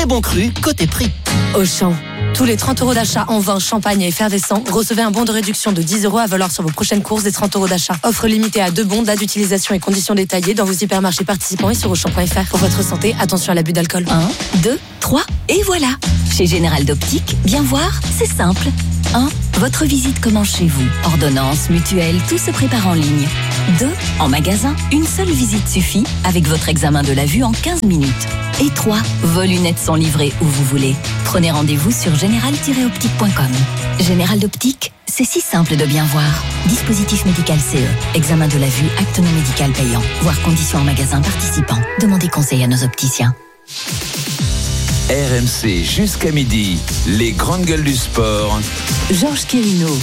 très bon cru côté prix. Auchan. Tous les 30 € d'achat en vin, champagne et effervescent, recevez un bon de réduction de 10 € à valoir sur vos prochaines courses des 30 € d'achat. Offre limitée à 2 bons, date d'utilisation et conditions détaillées dans vos hypermarchés participants et sur Auchan.fr. Pour votre santé, attention à l'abus d'alcool. 1, 2, 3 et voilà. Chez Général d'Optique, bien voir, c'est simple. 1. Votre visite commence chez vous. Ordonnance, mutuelle, tout se prépare en ligne. 2. En magasin, une seule visite suffit avec votre examen de la vue en 15 minutes. Et 3. Vos lunettes sont livrées où vous voulez. Prenez rendez-vous sur général-optique.com. Général d'Optique, c'est si simple de bien voir. Dispositif médical CE. Examen de la vue, acte non médical payant. Voir conditions en magasin participant. Demandez conseil à nos opticiens. RMC jusqu'à midi, les grandes gueules du sport. Georges Quérino.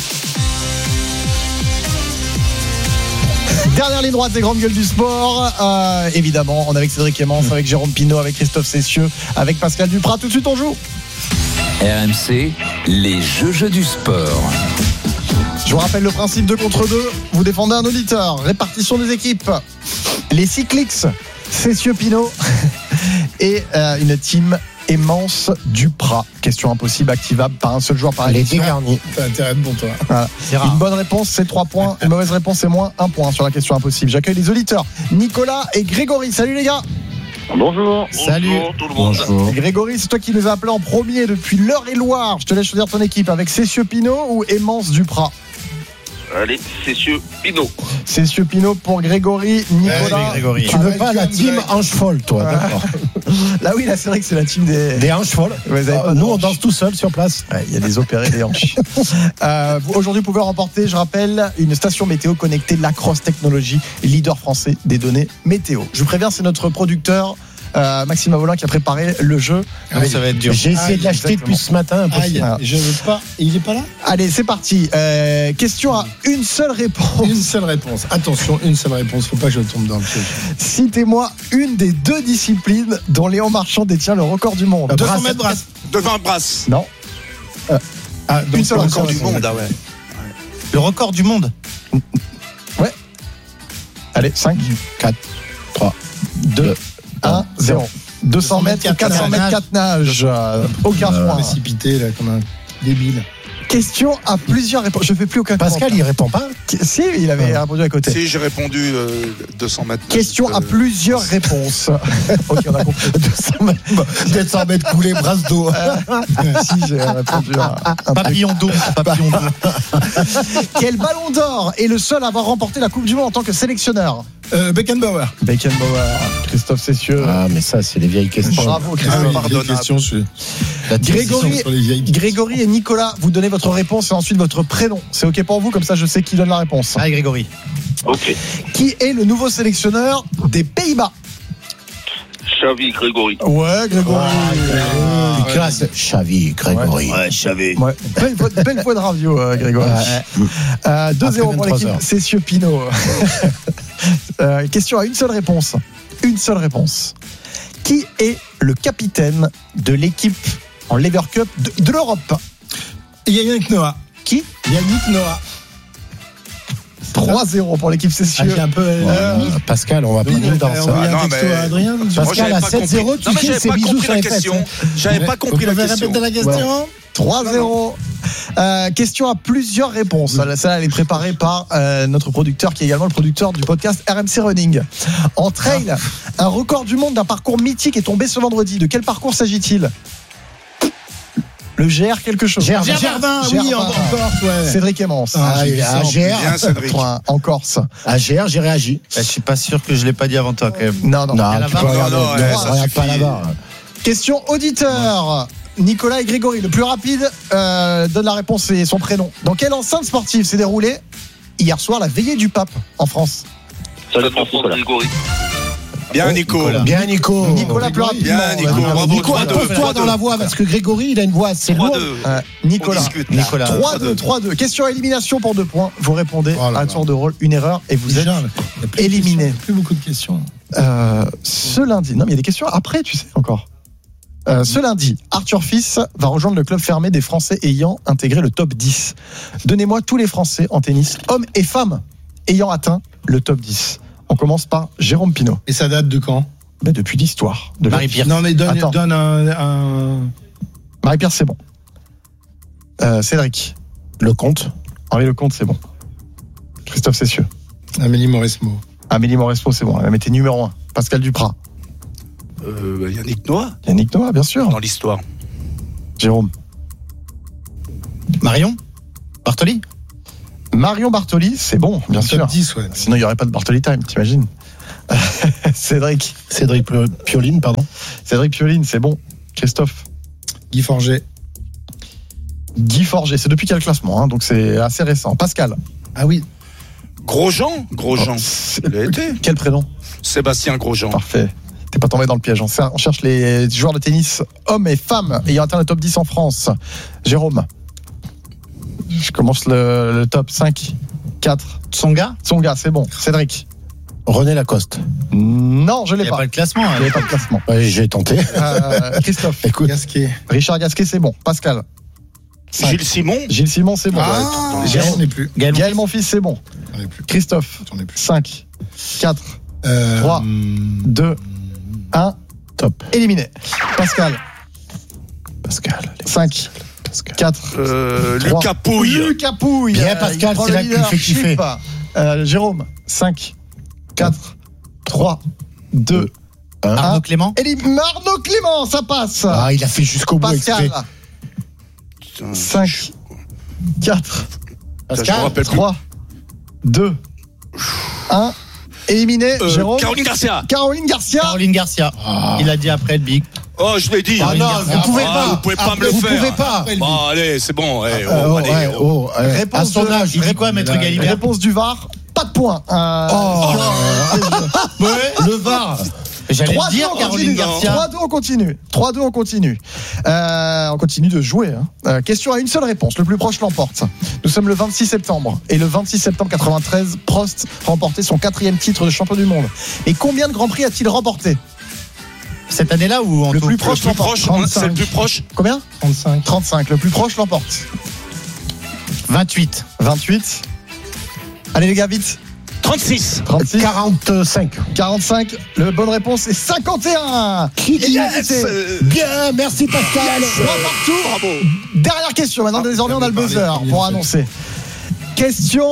Dernière ligne droite des grandes gueules du sport. Évidemment, on est avec Cédric Clémence, avec Jérôme Pinault, avec Christophe Cessieux, avec Pascal Duprat. Tout de suite, on joue. RMC, les jeux du sport. Je vous rappelle le principe 2 contre 2. Vous défendez un auditeur. Répartition des équipes. Les Cyclix, Cessieux Pinault et une team Aimance Duprat. Question impossible, activable par un seul joueur par émission. Les dégarnis. T'as intérêt de bon, toi. Voilà. Une bonne réponse, c'est 3 points. Une mauvaise réponse, c'est moins 1 point sur la question impossible. J'accueille les auditeurs. Nicolas et Grégory. Salut les gars. Bonjour. Salut. Bonjour tout le monde. Bonjour. Grégory, c'est toi qui nous as appelé en premier depuis l'Eure-et-Loire. Je te laisse choisir ton équipe avec Cessieux Pinault ou Aimance Duprat. Allez, Cessieux Pinault. Cessieux Pinault pour Grégory. Nicolas. Grégory. Tu veux pas la team hanche folle, toi, d'accord. Là, oui, là, c'est vrai que c'est la team des hanches folles. Ouais, nous, on danse tout seul sur place. Il y a des opérés des hanches. Aujourd'hui, vous pouvez remporter, je rappelle, une station météo connectée Lacrosse Technologies, leader français des données météo. Je vous préviens, c'est notre producteur Maxime Avolin qui a préparé le jeu. Ça va être dur. J'ai essayé de l'acheter depuis ce matin. Je veux pas. Il est pas là. Allez, c'est parti. Question à une seule réponse. Une seule réponse. Attention, une seule réponse. Faut pas que je tombe dans le piège. Citez-moi une des 2 disciplines dont Léon Marchand détient le record du monde. 200 mètres brasse. 200 brasses. Non. Une seule record réponse. du monde, ah ouais. Le record du monde. Ouais. Allez, 5, 4, 3, 2, 1, 0. 200 mètres ou 400 mètres 4 nages. Aucun point. Précipité, là, comme un débile. Question à plusieurs réponses. Je fais plus aucun Pascal, il répond pas. Si, il avait répondu à côté. Si, j'ai répondu 200 mètres. Question à plusieurs réponses. Ok, on a compris. 200 mètres coulés, brasse d'eau. Si, j'ai répondu à un Papillon d'eau. Quel ballon d'or est le seul à avoir remporté la Coupe du Monde en tant que sélectionneur? Beckenbauer. Beckenbauer. Christophe Cessieux. Ah, mais ça, c'est les vieilles questions. Bravo, Christophe. Grégory et Nicolas, vous donnez votre réponse et ensuite votre prénom. C'est ok pour vous, comme ça je sais qui donne la réponse. Allez, Grégory. Ok. Qui est le nouveau sélectionneur des Pays-Bas? Xavi Grégory. Ouais, Grégory. Classe. Xavi, Grégory. Ouais, Xavi. Ouais. Belle voix de radio, Grégory. 2-0 pour l'équipe Cessieux Pinault. Question à une seule réponse. Une seule réponse. Qui est le capitaine de l'équipe en Lever Cup de l'Europe? Yannick Noah. Qui? Yannick Noah. 3-0 pour l'équipe Cessieux. Pascal, on va pas nous dans ça. Non, mais Adrien. Pascal, à 7-0, tu sais, c'est bisous sur les fesses. J'avais pas compris la question. Répéter la question. 3-0. Question à plusieurs réponses. Celle-là, elle est préparée par notre producteur qui est également le producteur du podcast RMC Running. En trail, un record du monde d'un parcours mythique est tombé ce vendredi. De quel parcours s'agit-il? Le GR quelque chose. Gervin, oui, en Corse, ouais. Cédric Aimance. À GR, Bien, Cédric. En Corse. à GR, j'ai réagi. Je suis pas sûr que je l'ai pas dit avant toi quand même. Non. Non, tu peux regarder, regarde pas là-bas. Question auditeur. Nicolas et Grégory, le plus rapide donne la réponse et son prénom. Dans quelle enceinte sportive s'est déroulée hier soir la veillée du pape en France? Ça dépend de Grégory. Bien, Nico. Bien, Nico. Nicolas plus rapidement. Bien, Nico. Bravo. Nico, impose-toi dans la voix parce que Grégory, il a une voix assez lourde. 3-2. Nicolas. 3-2. Question à élimination pour 2 points. Vous répondez à tour de rôle, une erreur et vous êtes éliminé. Plus beaucoup de questions. Ce lundi. Non, mais il y a des questions après, tu sais encore. Ce lundi, Arthur Fils va rejoindre le club fermé des Français ayant intégré le top 10. Donnez-moi tous les Français en tennis, hommes et femmes, ayant atteint le top 10. On commence par Jérôme Pinault. Et ça date de quand? Depuis l'histoire. Marie-Pierre. Non, mais donne un. Marie-Pierre, c'est bon. Cédric. Lecomte. Henri Lecomte, c'est bon. Christophe Cessieux. Amélie Mauresmo. Amélie Mauresmo, c'est bon. Elle était numéro 1. Pascal Duprat. Yannick Noah, Yannick Noah, bien sûr. dans l'histoire. Jérôme. Marion Bartoli. Marion Bartoli, c'est bon, bien sûr. Top 10, ouais. Sinon, il n'y aurait pas de Bartoli Time, t'imagines. Cédric. Cédric Pioline, pardon. Cédric Pioline, c'est bon. Christophe. Guy Forget. Guy Forget, c'est depuis quel classement, donc c'est assez récent. Pascal. Ah oui. Grosjean. Il a été. Quel prénom? Sébastien Grosjean. Parfait. T'es pas tombé dans le piège. On cherche les joueurs de tennis, hommes et femmes, ayant atteint le top 10 en France. Jérôme. Je commence le top 5, 4. Tsonga. Tsonga, c'est bon. Cédric. René Lacoste. Non, je l'ai Il n'y a pas. pas le classement. Il n'y avait pas de classement. Ouais, j'ai tenté. Christophe. Écoute. Gasquet. Richard Gasquet, c'est bon. Pascal. Gilles Simon. Gilles Simon, c'est bon. Ah, Jérôme. j'en ai plus. Gaël Monfils, c'est bon. J'en ai plus. Christophe. J'en ai plus. 5, 4, 3, 2, 1. Top. Éliminé. Pascal. Pascal. 5, 4, Lucas Pouille. Lucas Pouille. Bien, Pascal, Il prend c'est le là que tu me fais kiffer. leadership. Jérôme. 5, 4, 3, 2, 1. Arnaud Clément. Arnaud Clément, ça passe. Ah, il a fait jusqu'au bout Pascal. exprès. 5, 4, Je me rappelle plus. 3, 2, 1. Éliminé. Jérôme. Caroline Garcia. Caroline Garcia. Caroline Garcia. Il a dit après le big. Oh, je l'ai dit. Ah non, vous pouvez Ah, pas. vous pouvez pas me le Vous faire. pouvez pas. Bon, allez, c'est bon. Allez, Réponse à son de- âge. Il dit quoi, maître Galibert? Réponse du VAR. Pas de points. Le VAR. J'allais 3-2, le dire, on Caroline continue. Garcia. 3-2, on continue. 3-2, on continue. On continue de jouer. Question à une seule réponse. Le plus proche l'emporte. Nous sommes le 26 septembre. Et le 26 septembre 93, Prost remportait son 4e titre de champion du monde. Et combien de Grands Prix a-t-il remporté? Cette année-là ou en Le tout? plus proche Le plus l'emporte. proche, 35. c'est le plus proche. Combien? 35. 35. Le plus proche l'emporte. 28. 28. Allez les gars, vite. 36. 36. 45. 45. La bonne réponse est 51. Égalité. Bien, merci Pascal. 3 partout. Bravo. Dernière question. Maintenant, désormais, on a le buzzer pour annoncer. Question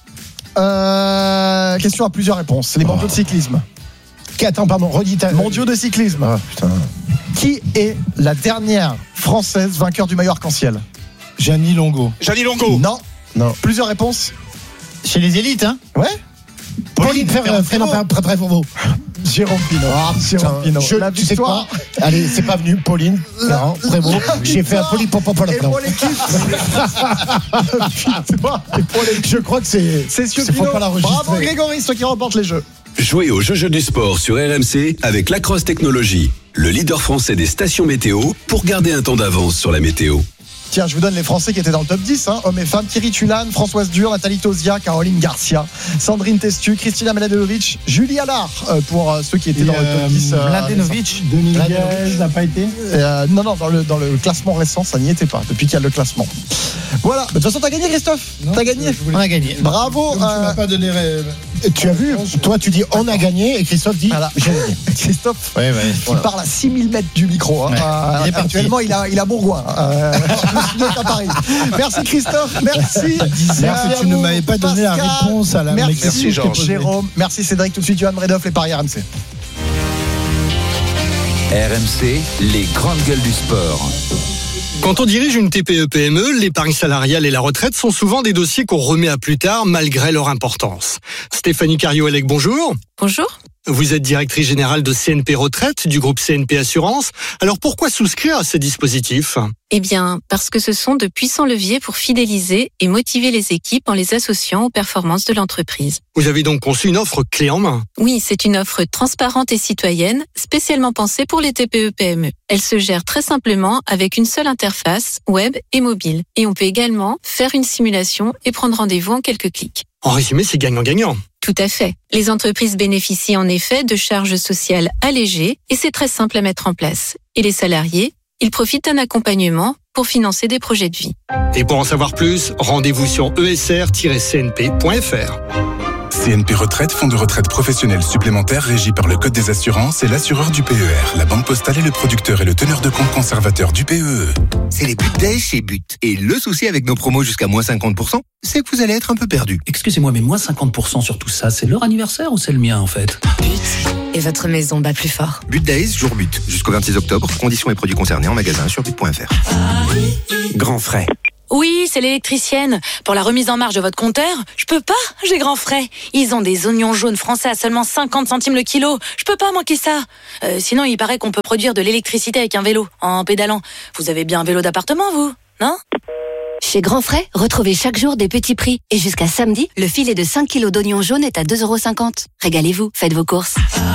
à plusieurs réponses. Les mondiaux de cyclisme. Attends, pardon, redis ta. Mondiaux de cyclisme. Ah, putain. Qui est la dernière Française vainqueur du maillot arc-en-ciel? Gianni Longo. Gianni Longo. Non. Plusieurs réponses. Chez les élites, hein? Ouais. Pauline Ferrand-Prévot. Jérôme Pinot. Jérôme Pinot. La Tu sais quoi? victoire. Allez, c'est pas venu. Pauline Ferrand-Prévot. J'ai fait un polypopopole. Et pour l'équipe. Victoire. Et pour l'équipe. Je crois que c'est. Cessieux Faut Pinot. pas l'enregistrer. Bravo Grégory, toi qui remporte les jeux. Jouez au jeu du sport sur RMC avec Lacrosse Technologies, le leader français des stations météo pour garder un temps d'avance sur la météo. Tiens, je vous donne les Français qui étaient dans le top 10, hommes et femmes. Thierry Tulane, Françoise Dur, Nathalie Tozia, Caroline Garcia, Sandrine Testu, Christina Mladenovic, Julie Allard, pour ceux qui étaient dans le top 10. Mladenovic. Denis Gage n'a pas été. Non, dans le classement récent, ça n'y était pas, depuis qu'il y a le classement. Voilà, de toute façon, t'as gagné, Christophe. T'as gagné. On a gagné. Bravo. Tu m'as pas donné. Tu as vu? Toi, tu dis on a gagné et Christophe dit Voilà. j'ai gagné. Christophe, Ouais. qui parle à 6000 mètres du micro. Il est parti. Actuellement, il a Bourgoin. Le studio est à Paris. Merci Christophe, merci. Merci, tu ne m'avais pas donné la Pascal. réponse à la Merci, question que je t'ai posée. Jérôme. Merci Cédric. Tout de suite, Johan Bredoff, les paris RMC. RMC, les grandes gueules du sport. Quand on dirige une TPE-PME, l'épargne salariale et la retraite sont souvent des dossiers qu'on remet à plus tard malgré leur importance. Stéphanie Cario-Alec, bonjour. Bonjour. Vous êtes directrice générale de CNP Retraite du groupe CNP Assurance. Alors pourquoi souscrire à ces dispositifs ? Eh bien, parce que ce sont de puissants leviers pour fidéliser et motiver les équipes en les associant aux performances de l'entreprise. Vous avez donc conçu une offre clé en main. Oui, c'est une offre transparente et citoyenne, spécialement pensée pour les TPE-PME. Elle se gère très simplement avec une seule interface, web et mobile. Et on peut également faire une simulation et prendre rendez-vous en quelques clics. En résumé, c'est gagnant-gagnant. Tout à fait. Les entreprises bénéficient en effet de charges sociales allégées et c'est très simple à mettre en place. Et les salariés, ils profitent d'un accompagnement pour financer des projets de vie. Et pour en savoir plus, rendez-vous sur esr-cnp.fr. CNP Retraite, fonds de retraite professionnel supplémentaire régi par le Code des assurances et l'assureur du PER. La Banque Postale est le producteur et le teneur de compte conservateur du PEE. C'est les But Days chez But. Et le souci avec nos promos jusqu'à moins 50%, c'est que vous allez être un peu perdu. Excusez-moi, mais moins 50% sur tout ça, c'est leur anniversaire ou c'est le mien en fait? But. Et votre maison bat plus fort. But Days, jour But. Jusqu'au 26 octobre. Conditions et produits concernés en magasin sur but.fr. Grand frais. Oui, c'est l'électricienne. Pour la remise en marche de votre compteur, je peux pas, j'ai grand frais. Ils ont des oignons jaunes français à seulement 50 centimes le kilo. Je peux pas manquer ça. Sinon, il paraît qu'on peut produire de l'électricité avec un vélo, en pédalant. Vous avez bien un vélo d'appartement, vous, non ? Chez Grand Frais, retrouvez chaque jour des petits prix. Et jusqu'à samedi, le filet de 5 kilos d'oignons jaunes est à 2,50 €. Régalez-vous, faites vos courses.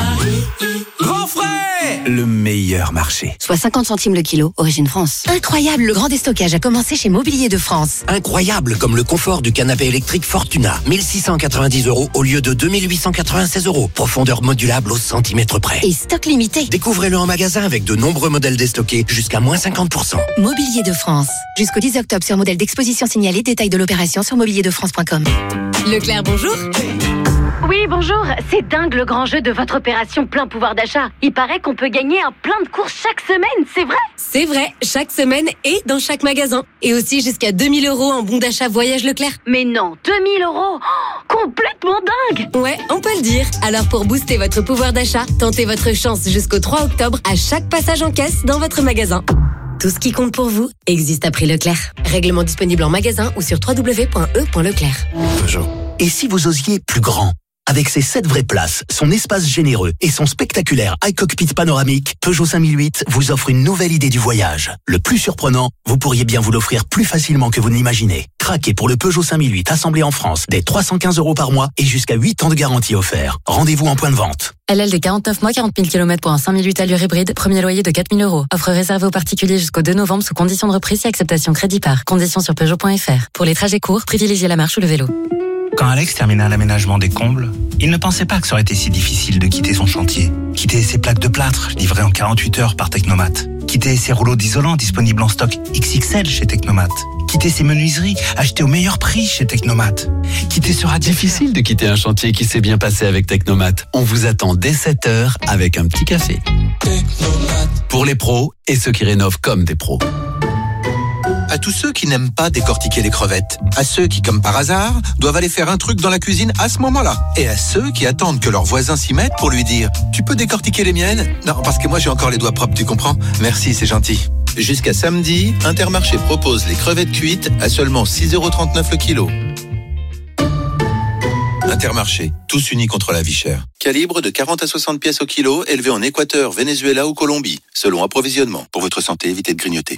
Grand Frais, le meilleur marché. Soit 50 centimes le kilo, origine France. Incroyable, le grand déstockage a commencé chez Mobilier de France. Incroyable, comme le confort du canapé électrique Fortuna. 1690 € au lieu de 2896 €. Profondeur modulable au centimètre près. Et stock limité. Découvrez-le en magasin avec de nombreux modèles déstockés jusqu'à moins 50%. Mobilier de France. Jusqu'au 10 octobre sur modèle d'exposition signalé. Détail de l'opération sur mobilierdefrance.com. Leclerc, bonjour. Oui, bonjour. C'est dingue le grand jeu de votre opération plein pouvoir d'achat. Il paraît qu'on peut gagner un plein de courses chaque semaine, c'est vrai ? C'est vrai, chaque semaine et dans chaque magasin. Et aussi jusqu'à 2000 € en bon d'achat voyage Leclerc. Mais non, 2000 €, complètement dingue. Ouais, on peut le dire. Alors pour booster votre pouvoir d'achat, tentez votre chance jusqu'au 3 octobre à chaque passage en caisse dans votre magasin. Tout ce qui compte pour vous existe à prix Leclerc. Règlement disponible en magasin ou sur www.e.leclerc. Peugeot. Et si vous osiez plus grand ? Avec ses 7 vraies places, son espace généreux et son spectaculaire iCockpit panoramique, Peugeot 5008 vous offre une nouvelle idée du voyage. Le plus surprenant, vous pourriez bien vous l'offrir plus facilement que vous ne l'imaginez. Craquez pour le Peugeot 5008 assemblé en France dès 315 € par mois et jusqu'à 8 ans de garantie offert. Rendez-vous en point de vente. LL des 49 mois, 40 000 km pour un 5008 allure hybride, premier loyer de 4 000 €. Offre réservée aux particuliers jusqu'au 2 novembre sous conditions de reprise et acceptation crédit par. Conditions sur Peugeot.fr. Pour les trajets courts, privilégiez la marche ou le vélo. Quand Alex termina l'aménagement des combles, il ne pensait pas que ça aurait été si difficile de quitter son chantier. Quitter ses plaques de plâtre, livrées en 48 heures par Technomat. Quitter ses rouleaux d'isolant disponibles en stock XXL chez Technomat. Quitter ses menuiseries, achetées au meilleur prix chez Technomat. Quitter ce radiateur. Difficile de quitter un chantier qui s'est bien passé avec Technomat. On vous attend dès 7h avec un petit café. Technomat. Pour les pros et ceux qui rénovent comme des pros. À tous ceux qui n'aiment pas décortiquer les crevettes, à ceux qui, comme par hasard, doivent aller faire un truc dans la cuisine à ce moment-là, et à ceux qui attendent que leur voisin s'y mette pour lui dire « Tu peux décortiquer les miennes ?» Non, parce que moi j'ai encore les doigts propres, tu comprends ? Merci, c'est gentil. Jusqu'à samedi, Intermarché propose les crevettes cuites à seulement 6,39 € le kilo. Intermarché, tous unis contre la vie chère. Calibre de 40 à 60 pièces au kilo, élevé en Équateur, Venezuela ou Colombie, selon approvisionnement. Pour votre santé, évitez de grignoter.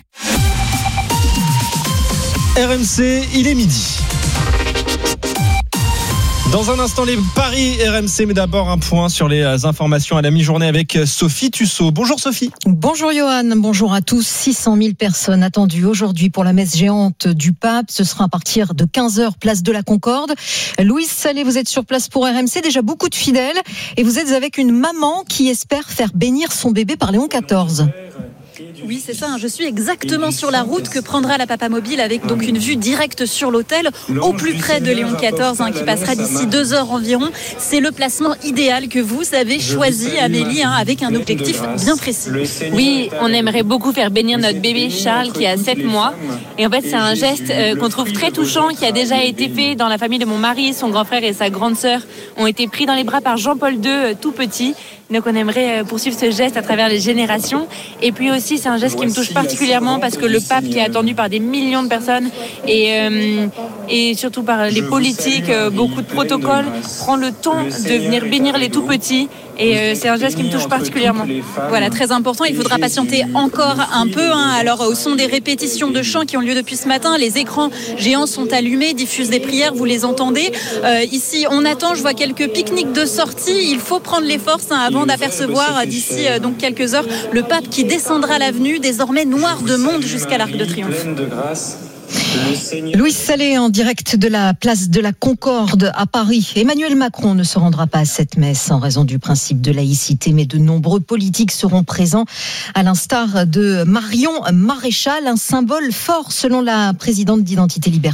RMC, il est midi. Dans un instant, les paris RMC, mais d'abord un point sur les informations à la mi-journée avec Sophie Tussaud. Bonjour Sophie. Bonjour Johan, bonjour à tous. 600 000 personnes attendues aujourd'hui pour la messe géante du pape. Ce sera à partir de 15h, place de la Concorde. Louise Salé, vous êtes sur place pour RMC, déjà beaucoup de fidèles. Et vous êtes avec une maman qui espère faire bénir son bébé par Léon XIV. Oui, c'est ça. Je suis exactement sur la route que prendra la Papa Mobile avec donc une vue directe sur l'hôtel au plus près de Léon XIV qui passera d'ici 2 heures environ. C'est le placement idéal que vous avez choisi, Amélie, avec un objectif bien précis. Oui, on aimerait beaucoup faire bénir notre bébé Charles qui a 7 mois. Et en fait, c'est un geste qu'on trouve très touchant qui a déjà été fait dans la famille de mon mari. Son grand frère et sa grande sœur ont été pris dans les bras par Jean-Paul II tout petit. Donc on aimerait poursuivre ce geste à travers les générations. Et puis aussi, c'est un geste qui me touche particulièrement parce que le pape, qui est attendu par des millions de personnes et surtout par les politiques, beaucoup de protocoles, prend le temps de venir bénir les tout petits. Et c'est un geste qui me touche particulièrement. Voilà, très important. Il faudra patienter encore un peu. Alors, au son des répétitions de chants qui ont lieu depuis ce matin, les écrans géants sont allumés, diffusent des prières, vous les entendez. Ici, on attend, je vois quelques pique-niques de sortie. Il faut prendre les forces avant d'apercevoir d'ici donc quelques heures le pape qui descendra l'avenue, désormais noir de monde jusqu'à l'Arc de Triomphe. Louise Salé en direct de la place de la Concorde à Paris. Emmanuel Macron ne se rendra pas à cette messe en raison du principe de laïcité, mais de nombreux politiques seront présents, à l'instar de Marion Maréchal, un symbole fort selon la présidente d'Identité Liberté.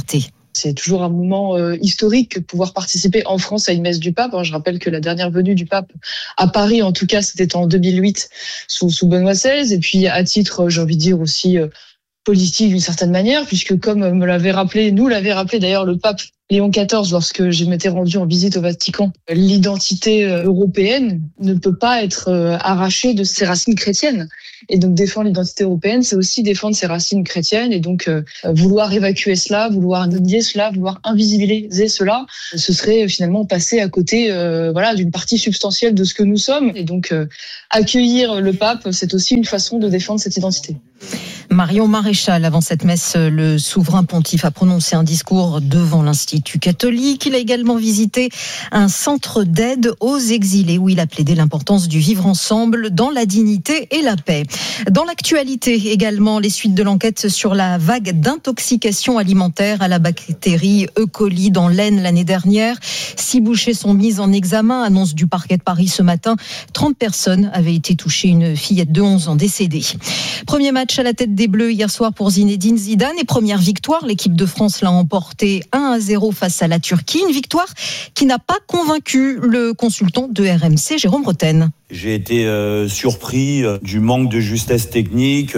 C'est toujours un moment historique de pouvoir participer en France à une messe du pape. Je rappelle que la dernière venue du pape à Paris, en tout cas, c'était en 2008 sous Benoît XVI. Et puis, à titre, j'ai envie de dire aussi politique d'une certaine manière, puisque comme nous l'avait rappelé d'ailleurs le pape Léon XIV lorsque je m'étais rendu en visite au Vatican, l'identité européenne ne peut pas être arrachée de ses racines chrétiennes. Et donc défendre l'identité européenne, c'est aussi défendre ses racines chrétiennes. Et donc vouloir évacuer cela, vouloir nier cela, vouloir invisibiliser cela, ce serait finalement passer à côté d'une partie substantielle de ce que nous sommes. Et donc accueillir le pape, c'est aussi une façon de défendre cette identité. Marion Maréchal, avant cette messe, le souverain pontife a prononcé un discours devant l'Institut catholique. Il a également visité un centre d'aide aux exilés où il a plaidé l'importance du vivre ensemble dans la dignité et la paix. Dans l'actualité également, les suites de l'enquête sur la vague d'intoxication alimentaire à la bactérie E. coli dans l'Aisne l'année dernière. 6 bouchers sont mis en examen, annonce du parquet de Paris ce matin. 30 personnes avaient été touchées, une fillette de 11 ans décédée. Premier match à la tête des Bleus hier soir pour Zinedine Zidane et première victoire. L'équipe de France l'a emporté 1-0 face à la Turquie. Une victoire qui n'a pas convaincu le consultant de RMC, Jérôme Rotten. J'ai été surpris du manque de justesse technique,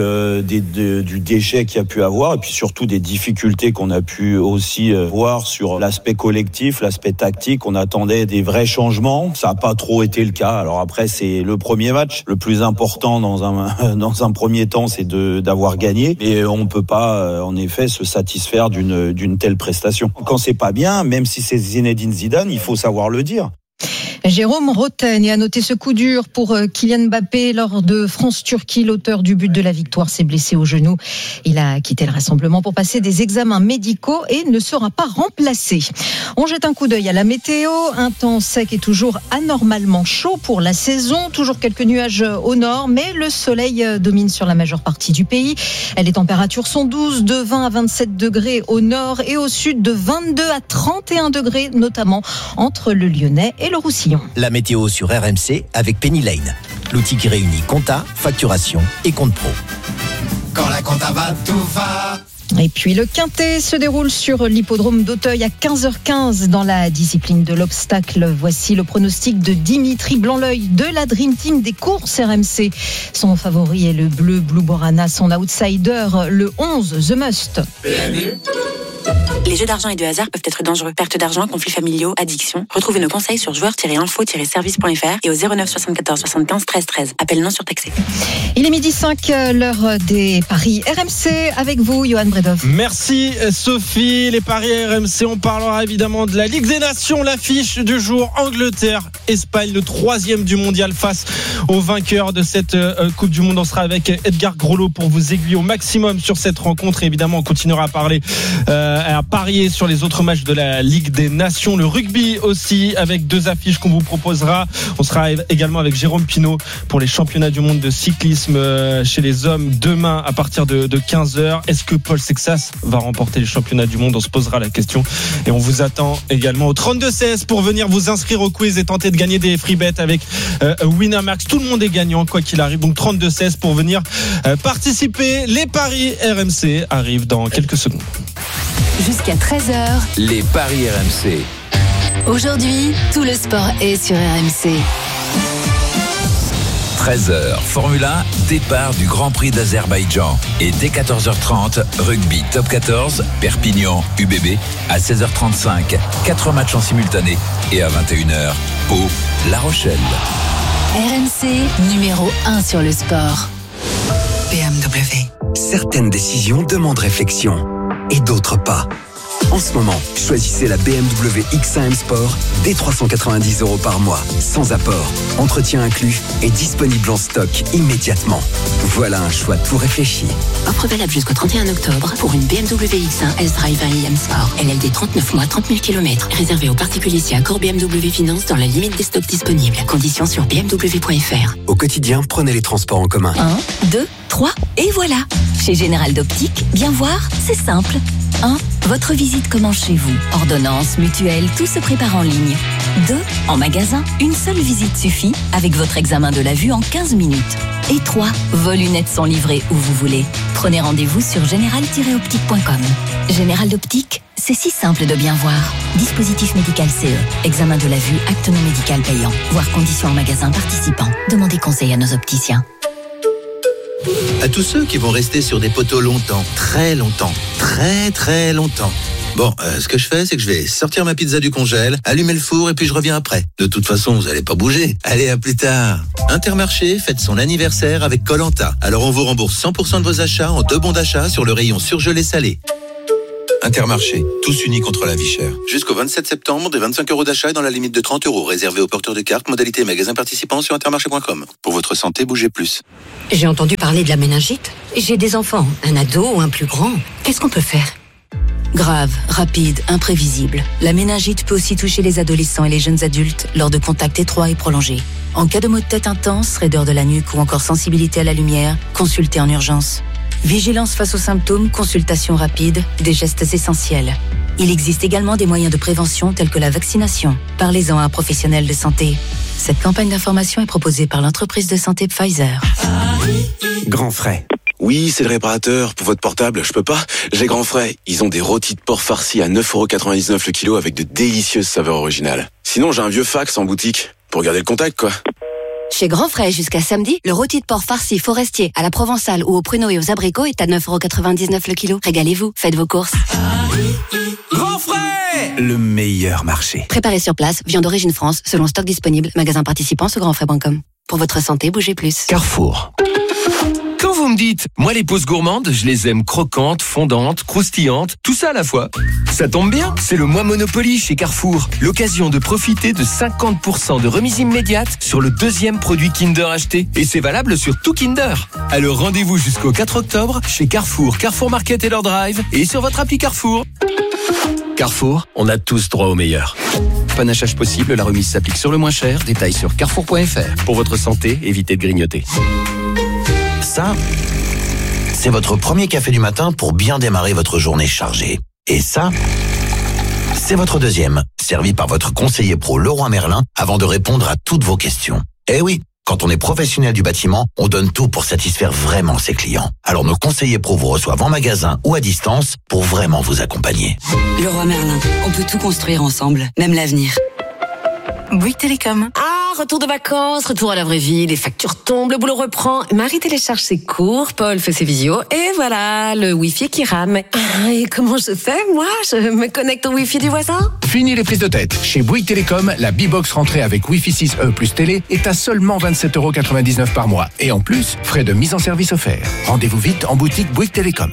du déchet qu'il y a pu avoir et puis surtout des difficultés qu'on a pu aussi voir sur l'aspect collectif, l'aspect tactique. On attendait des vrais changements. Ça n'a pas trop été le cas. Alors après, c'est le premier match. Le plus important dans un premier temps, c'est d'avoir gagné. Et on peut pas, en effet, se satisfaire d'une telle prestation. Quand c'est pas bien, même si c'est Zinedine Zidane, il faut savoir le dire. Jérôme Rotten, et à noter ce coup dur pour Kylian Mbappé lors de France-Turquie. L'auteur du but de la victoire s'est blessé au genou. Il a quitté le rassemblement pour passer des examens médicaux et ne sera pas remplacé. On jette un coup d'œil à la météo. Un temps sec et toujours anormalement chaud pour la saison. Toujours quelques nuages au nord, mais le soleil domine sur la majeure partie du pays. Les températures sont douces, de 20 à 27 degrés au nord et au sud, de 22 à 31 degrés, notamment entre le Lyonnais et le Roussillon. La météo sur RMC avec Penny Lane, l'outil qui réunit compta, facturation et compte pro. Quand la compta va, tout va. Et puis le quintet se déroule sur l'hippodrome d'Auteuil à 15h15 dans la discipline de l'obstacle. Voici le pronostic de Dimitri Blanc-L'œil de la Dream Team des courses RMC. Son favori est le bleu Blue Borana, son outsider le 11 The Must. Les jeux d'argent et de hasard peuvent être dangereux. Perte d'argent, conflits familiaux, addiction. Retrouvez nos conseils sur joueurs-info-service.fr et au 09 74 75 13 13. Appel non surtaxé. Il est 12h05, l'heure des paris RMC avec vous, Johan Bredov. Merci Sophie. Les paris RMC, on parlera évidemment de la Ligue des Nations. L'affiche du jour, Angleterre-Espagne, le 3e du mondial face au vainqueur de cette Coupe du Monde. On sera avec Edgar Grolot pour vous aiguiller au maximum sur cette rencontre. Et évidemment, on continuera à parler à parier sur les autres matchs de la Ligue des Nations, le rugby aussi, avec 2 affiches qu'on vous proposera. On sera également avec Jérôme Pinault pour les championnats du monde de cyclisme chez les hommes demain à partir de 15h. Est-ce que Paul Sexas va remporter les championnats du monde? On se posera la question et on vous attend également au 32-16 pour venir vous inscrire au quiz et tenter de gagner des free bets avec Winamax. Tout le monde est gagnant quoi qu'il arrive, donc 32-16 pour venir participer. Les paris RMC arrivent dans quelques secondes. Jusqu'à 13h. Les paris RMC. Aujourd'hui, tout le sport est sur RMC. 13h, Formule 1, départ du Grand Prix d'Azerbaïdjan. Et dès 14h30, rugby top 14, Perpignan, UBB. À 16h35, 4 matchs en simultané. Et à 21h, Pau, La Rochelle. RMC, numéro 1 sur le sport. BMW. Certaines décisions demandent réflexion. Et d'autres pas. En ce moment, choisissez la BMW X1 M Sport dès 390 € par mois, sans apport, entretien inclus et disponible en stock immédiatement. Voilà un choix tout réfléchi. Offre valable jusqu'au 31 octobre pour une BMW X1 S-Drive M Sport. LLD 39 mois, 30 000 km. Réservé aux particuliers si accord BMW Finance dans la limite des stocks disponibles. Conditions sur bmw.fr. Au quotidien, prenez les transports en commun. 1, 2, 3 et voilà. Chez Général d'Optique, bien voir, c'est simple. 1. Votre visite commence chez vous. Ordonnance, mutuelle, tout se prépare en ligne. 2. En magasin, une seule visite suffit avec votre examen de la vue en 15 minutes. Et 3. Vos lunettes sont livrées où vous voulez. Prenez rendez-vous sur général-optique.com. Général d'Optique, c'est si simple de bien voir. Dispositif médical CE. Examen de la vue, acte non médical payant. Voir conditions en magasin participant. Demandez conseil à nos opticiens. À tous ceux qui vont rester sur des poteaux longtemps, très longtemps, très très longtemps. Bon, ce que je fais, c'est que je vais sortir ma pizza du congèle, allumer le four et puis je reviens après. De toute façon, vous allez pas bouger. Allez, à plus tard. Intermarché fête son anniversaire avec Koh-Lanta. Alors on vous rembourse 100% de vos achats en 2 bons d'achat sur le rayon surgelé salé. Intermarché, tous unis contre la vie chère. Jusqu'au 27 septembre, des 25 € d'achat et dans la limite de 30 €, réservés aux porteurs de cartes, modalité magasin participants sur intermarché.com. Pour votre santé, bougez plus. J'ai entendu parler de la méningite. J'ai des enfants, un ado ou un plus grand. Qu'est-ce qu'on peut faire ? Grave, rapide, imprévisible. La méningite peut aussi toucher les adolescents et les jeunes adultes lors de contacts étroits et prolongés. En cas de maux de tête intense, raideur de la nuque ou encore sensibilité à la lumière, consultez en urgence. Vigilance face aux symptômes, consultation rapide, des gestes essentiels. Il existe également des moyens de prévention tels que la vaccination. Parlez-en à un professionnel de santé. Cette campagne d'information est proposée par l'entreprise de santé Pfizer. Grand Frais. Oui, c'est le réparateur. Pour votre portable, je peux pas. J'ai Grand Frais. Ils ont des rôtis de porc farcis à 9,99 € le kilo avec de délicieuses saveurs originales. Sinon, j'ai un vieux fax en boutique. Pour garder le contact, quoi. Chez Grand Frais, jusqu'à samedi, le rôti de porc farci forestier à la provençale ou aux pruneaux et aux abricots est à 9,99 € le kilo. Régalez-vous, faites vos courses. Grand Frais, le meilleur marché. Préparé sur place, viande d'origine France, selon stock disponible, magasin participant sur grandfrais.com. Pour votre santé, bougez plus. Carrefour. Quand vous me dites, moi les pauses gourmandes, je les aime croquantes, fondantes, croustillantes, tout ça à la fois. Ça tombe bien, c'est le mois Monopoly chez Carrefour. L'occasion de profiter de 50% de remise immédiate sur le 2e produit Kinder acheté. Et c'est valable sur tout Kinder. Alors rendez-vous jusqu'au 4 octobre chez Carrefour, Carrefour Market et leur drive et sur votre appli Carrefour. Carrefour, on a tous droit au meilleur. Panachage possible, la remise s'applique sur le moins cher. Détails sur carrefour.fr. Pour votre santé, évitez de grignoter. Ça, c'est votre premier café du matin pour bien démarrer votre journée chargée. Et ça, c'est votre deuxième, servi par votre conseiller pro Leroy Merlin avant de répondre à toutes vos questions. Eh oui, quand on est professionnel du bâtiment, on donne tout pour satisfaire vraiment ses clients. Alors nos conseillers pro vous reçoivent en magasin ou à distance pour vraiment vous accompagner. Leroy Merlin, on peut tout construire ensemble, même l'avenir. Bouygues Télécom. Ah, retour de vacances, retour à la vraie vie, les factures tombent, le boulot reprend. Marie télécharge ses cours, Paul fait ses visios, et voilà, le Wi-Fi qui rame. Ah, et comment je fais, moi? Je me connecte au Wi-Fi du voisin? Fini les prises de tête. Chez Bouygues Télécom, la B-Box rentrée avec Wi-Fi 6E plus télé est à seulement 27,99 € par mois. Et en plus, frais de mise en service offerts. Rendez-vous vite en boutique Bouygues Télécom.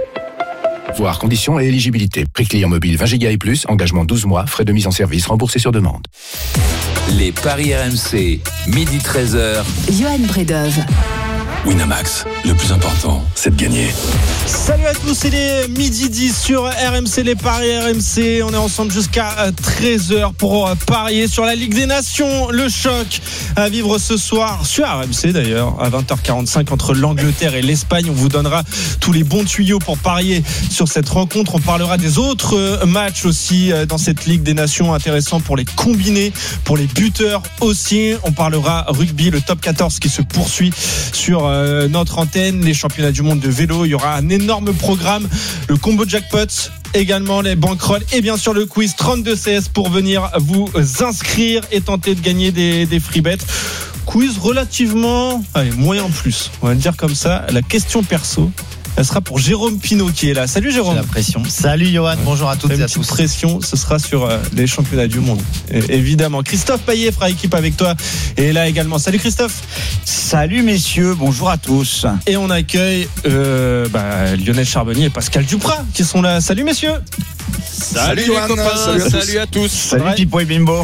Voir conditions et éligibilité. Prix client mobile 20 Go et plus, engagement 12 mois, frais de mise en service remboursés sur demande. Les paris RMC, midi 13h. Johan Bredov. Winamax, le plus important, c'est de gagner. Salut à tous, il est midi 10 sur RMC, les paris RMC. On est ensemble jusqu'à 13h pour parier sur la Ligue des Nations. Le choc à vivre ce soir sur RMC d'ailleurs, à 20h45 entre l'Angleterre et l'Espagne. On vous donnera tous les bons tuyaux pour parier sur cette rencontre. On parlera des autres matchs aussi dans cette Ligue des Nations, intéressant pour les combinés, pour les buteurs aussi. On parlera rugby, le top 14 qui se poursuit sur notre antenne, les championnats du monde de vélo. Il y aura un énorme programme, le combo jackpot, également les bankrolls et bien sûr le quiz 32 CS pour venir vous inscrire et tenter de gagner des free bets. Quiz relativement moyen plus, on va le dire comme ça. La question perso, elle sera pour Jérôme Pinault qui est là. Salut Jérôme. J'ai la pression. Salut Johan, bonjour à toutes et à tous. Pression, ce sera sur les championnats du monde. Évidemment. Christophe Payet fera équipe avec toi et là également. Salut Christophe. Salut messieurs, bonjour à tous. Et on accueille Lionel Charbonnier et Pascal Duprat qui sont là. Salut messieurs. Salut les copains, salut à tous. Salut Pipo et Bimbo.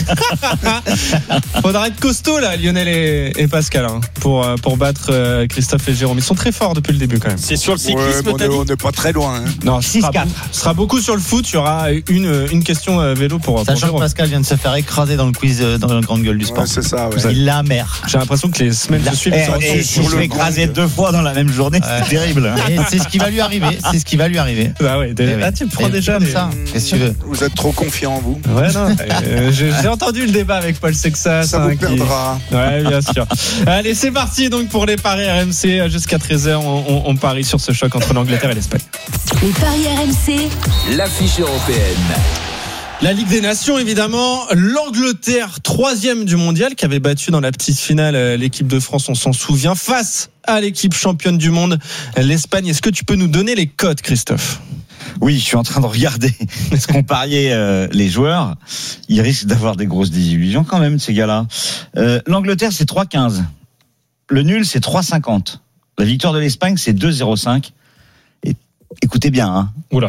Faudra être costaud là, Lionel et Pascal, pour battre Christophe et Jérôme. Ils sont très forts depuis le début quand même. C'est sur le cyclisme, on n'est pas très loin. Non, ce sera beaucoup sur le foot. Il y aura une question vélo pour Sachant Jérôme. que Pascal vient de se faire écraser dans le quiz dans la grande gueule du sport. Ouais, c'est ça, ouais. Il l'a amer. J'ai l'impression que les semaines se suivent. Et si je l'ai écrasé 2 fois dans la même journée, c'est terrible. Et c'est ce qui va lui arriver. Bah ouais, tu prends déjà comme ça. ça. Qu'est-ce que tu veux ? Vous êtes trop confiant, vous. Ouais, non. J'ai entendu le débat avec Paul Sexas. Ça vous perdra. Ouais, bien sûr. Allez, c'est parti donc pour les paris RMC. Jusqu'à 13h, on parie sur ce choc entre l'Angleterre et l'Espagne. Les paris RMC, l'affiche européenne. La Ligue des Nations, évidemment. L'Angleterre, 3e du mondial, qui avait battu dans la petite finale l'équipe de France, on s'en souvient, face à l'équipe championne du monde, l'Espagne. Est-ce que tu peux nous donner les cotes, Christophe ? Oui, je suis en train de regarder ce qu'ont parié les joueurs. Ils risquent d'avoir des grosses désillusions quand même, ces gars-là. L'Angleterre, c'est 3,15. Le nul, c'est 3,50. La victoire de l'Espagne, c'est 2,05. Et écoutez bien, hein,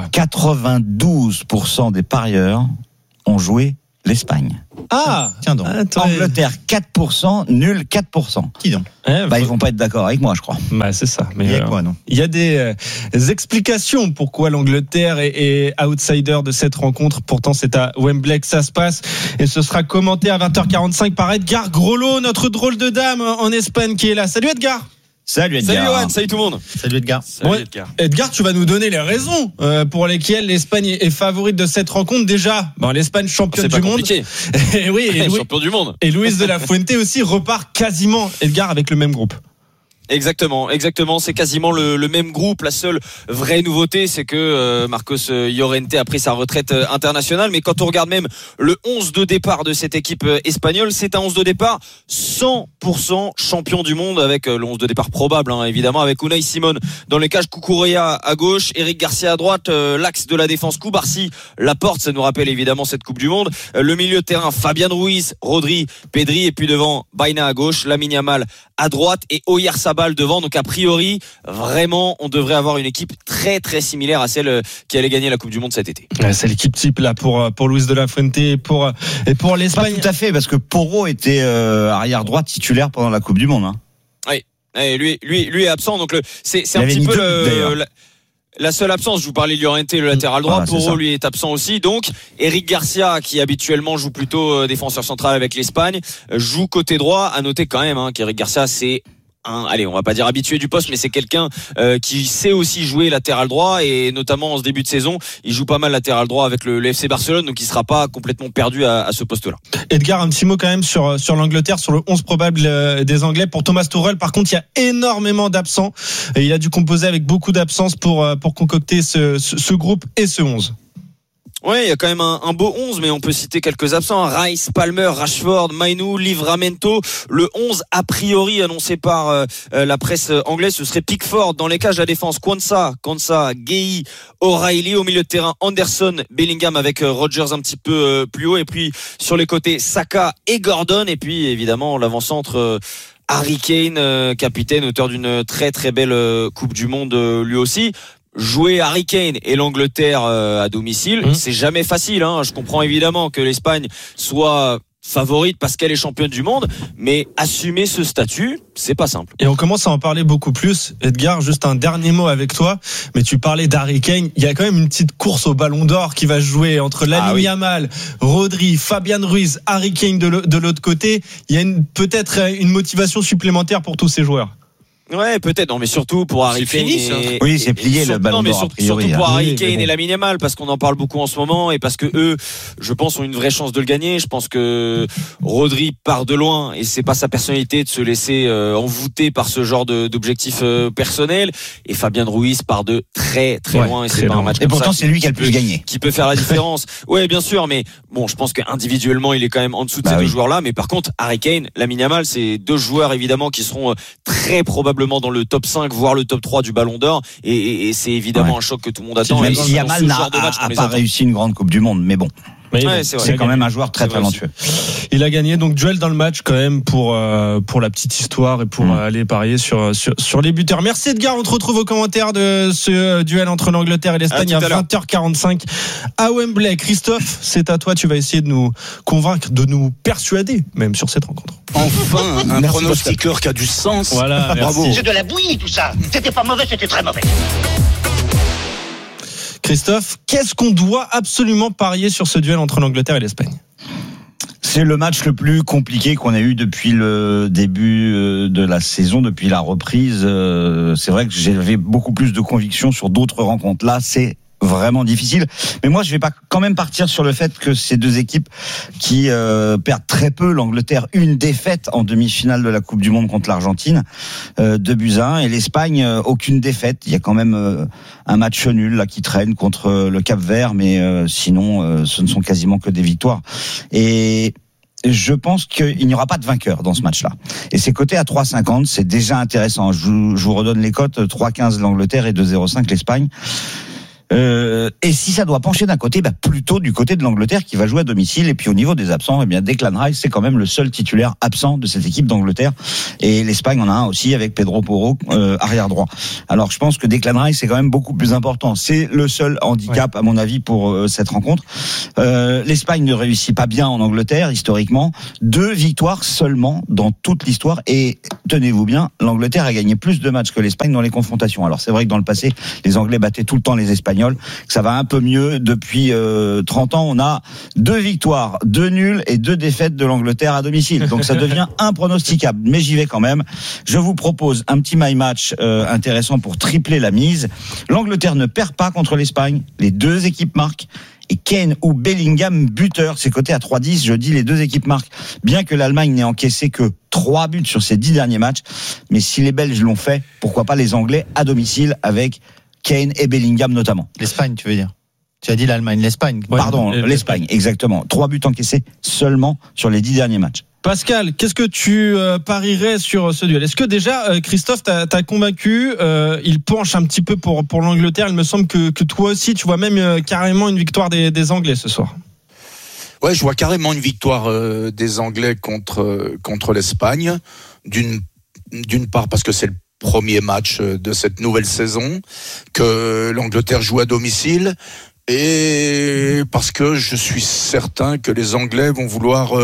92% des parieurs ont joué l'Espagne. Ah, tiens donc. Angleterre 4%, nul 4%. Qui donc ? Ils vont pas être d'accord avec moi, je crois. C'est ça. Mais il y a quoi, non ? Il y a des explications pourquoi l'Angleterre est outsider de cette rencontre. Pourtant, c'est à Wembley que ça se passe et ce sera commenté à 20h45 par Edgar Grollo, notre drôle de dame en Espagne qui est là. Salut Edgar. Salut Edgar. Salut Johan, salut tout le monde. Salut Edgar. Salut Edgar. Edgar, tu vas nous donner les raisons pour lesquelles l'Espagne est favorite de cette rencontre. Déjà, l'Espagne championne du monde. Et oui, champion du monde. Et Luis de la Fuente aussi repart quasiment, Edgar, avec le même groupe. Exactement. C'est quasiment le même groupe. La seule vraie nouveauté, c'est que Marcos Llorente a pris sa retraite internationale. Mais quand on regarde même le 11 de départ de cette équipe espagnole, c'est un 11 de départ 100% champion du monde, avec le 11 de départ probable, évidemment, avec Unai Simon dans les cages, Cucurella à gauche, Eric Garcia à droite, l'axe de la défense, Koubarsi, Laporte, ça nous rappelle évidemment cette Coupe du Monde. Le milieu de terrain, Fabian Ruiz, Rodri, Pedri, et puis devant, Baina à gauche, Lamine Yamal à droite et Oyarzabal devant. Donc a priori, vraiment, on devrait avoir une équipe très très similaire à celle qui allait gagner la Coupe du Monde cet été. C'est l'équipe type là pour Luis de la Fuente et pour l'Espagne. Pas tout à fait, parce que Porro était arrière droit titulaire pendant la Coupe du Monde. Hein. Oui, et lui est absent. Donc c'est un petit peu la seule absence. Je vous parlais de Llorente, le latéral droit. Porro, lui, est absent aussi. Donc, Eric Garcia, qui habituellement joue plutôt défenseur central avec l'Espagne, joue côté droit. À noter quand même qu'Eric Garcia, c'est on va pas dire habitué du poste, mais c'est quelqu'un qui sait aussi jouer latéral droit, et notamment en ce début de saison, il joue pas mal latéral droit avec le FC Barcelone, donc il sera pas complètement perdu à ce poste-là. Edgar, un petit mot quand même sur l'Angleterre, sur le 11 probable des Anglais. Pour Thomas Tuchel, par contre, il y a énormément d'absents et il a dû composer avec beaucoup d'absences pour concocter ce groupe et ce 11. Ouais, il y a quand même un beau 11, mais on peut citer quelques absents. Rice, Palmer, Rashford, Mainu, Livramento. Le 11 a priori annoncé par la presse anglaise, ce serait Pickford. Dans les cages, la défense, Kwanza, Gueye, O'Reilly. Au milieu de terrain, Anderson, Bellingham avec Rodgers un petit peu plus haut. Et puis sur les côtés, Saka et Gordon. Et puis évidemment l'avant-centre Harry Kane, capitaine, auteur d'une très très belle Coupe du Monde lui aussi. Jouer Harry Kane et l'Angleterre à domicile, c'est jamais facile. Je comprends évidemment que l'Espagne soit favorite parce qu'elle est championne du monde, mais assumer ce statut, c'est pas simple. Et on commence à en parler beaucoup plus. Edgar, juste un dernier mot avec toi, mais tu parlais d'Harry Kane, il y a quand même une petite course au Ballon d'Or qui va jouer entre Lamine Yamal, Rodri, Fabian Ruiz, Harry Kane de l'autre côté. Il y a peut-être une motivation supplémentaire pour tous ces joueurs. Ouais, peut-être. Non, mais surtout pour Harry Kane. Oui, c'est plié le Ballon d'Or. Surtout pour Harry Kane et Lamine Yamal, parce qu'on en parle beaucoup en ce moment et parce que eux, je pense, ont une vraie chance de le gagner. Je pense que Rodri part de loin et c'est pas sa personnalité de se laisser envoûter par ce genre d'objectifs personnels. Et Fabian Ruiz part de très très loin et c'est pas un match. Et pourtant, c'est lui qui a le plus gagné. Qui peut faire la différence. Ouais, bien sûr, mais bon, je pense qu'individuellement, il est quand même en dessous de ces deux joueurs-là. Mais par contre, Harry Kane, Lamine Yamal, c'est deux joueurs évidemment qui seront très probablement dans le top 5, voire le top 3 du Ballon d'Or, et c'est évidemment un choc que tout le monde attend. Même si Yamal n'a pas réussi une grande Coupe du Monde, mais bon. C'est quand même un joueur très talentueux. Il a gagné donc duel dans le match quand même pour la petite histoire et pour aller parier sur les buteurs. Merci Edgar, on te retrouve aux commentaires de ce duel entre l'Angleterre et l'Espagne à 20h45 à Wembley. Christophe, c'est à toi, tu vas essayer de nous convaincre, de nous persuader même sur cette rencontre. Enfin, un pronostiqueur qui a du sens. Voilà, bravo. C'est de la bouillie tout ça. C'était pas mauvais, c'était très mauvais. Christophe, qu'est-ce qu'on doit absolument parier sur ce duel entre l'Angleterre et l'Espagne ? C'est le match le plus compliqué qu'on a eu depuis le début de la saison, depuis la reprise. C'est vrai que j'avais beaucoup plus de conviction sur d'autres rencontres. Là, c'est vraiment difficile. Mais moi, je vais pas quand même partir sur le fait que ces deux équipes qui perdent très peu, l'Angleterre une défaite en demi-finale de la Coupe du Monde contre l'Argentine, 2-1, et l'Espagne aucune défaite. Il y a quand même un match nul là qui traîne contre le Cap-Vert, mais sinon ce ne sont quasiment que des victoires. Et je pense qu'il n'y aura pas de vainqueur dans ce match-là. Et c'est coté à 3,50, c'est déjà intéressant. Je vous redonne les cotes, 3,15 l'Angleterre et 2,05 l'Espagne. Et si ça doit pencher d'un côté, plutôt du côté de l'Angleterre qui va jouer à domicile. Et puis au niveau des absents, Declan Rice, c'est quand même le seul titulaire absent de cette équipe d'Angleterre. Et l'Espagne en a un aussi avec Pedro Porro, arrière droit. Alors je pense que Declan Rice c'est quand même beaucoup plus important. C'est le seul handicap, à mon avis, pour cette rencontre. L'Espagne ne réussit pas bien en Angleterre historiquement. 2 victoires seulement dans toute l'histoire. Et tenez-vous bien, l'Angleterre a gagné plus de matchs que l'Espagne dans les confrontations. Alors c'est vrai que dans le passé, les Anglais battaient tout le temps les Espagnols. Ça va un peu mieux depuis 30 ans. On a 2 victoires, 2 nuls et 2 défaites de l'Angleterre à domicile. Donc ça devient impronosticable. Mais j'y vais quand même. Je vous propose un petit my match intéressant pour tripler la mise. L'Angleterre ne perd pas contre l'Espagne. Les 2 équipes marquent. Et Kane ou Bellingham buteur, c'est coté à 3,10. Je dis les 2 équipes marquent. Bien que l'Allemagne n'ait encaissé que 3 buts sur ses 10 derniers matchs. Mais si les Belges l'ont fait, pourquoi pas les Anglais à domicile avec Kane et Bellingham notamment. L'Espagne, tu veux dire? Tu as dit l'Allemagne, l'Espagne. Pardon, l'Espagne, exactement. 3 buts encaissés seulement sur les 10 derniers matchs. Pascal, qu'est-ce que tu parierais sur ce duel? Est-ce que déjà, Christophe, t'as convaincu, il penche un petit peu pour l'Angleterre. Il me semble que toi aussi, tu vois même carrément une victoire des Anglais ce soir. Ouais, je vois carrément une victoire des Anglais contre l'Espagne. D'une part parce que c'est le premier match de cette nouvelle saison, que l'Angleterre joue à domicile, et parce que je suis certain que les Anglais vont vouloir